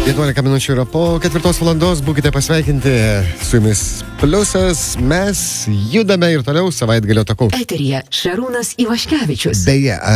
11 minučių yra po 4 valandos, būkite pasveikinti, su jumis Pliusas, mes judame ir toliau savaitgalio taku. Eteryje Šarūnas Ivaškevičius. Beje,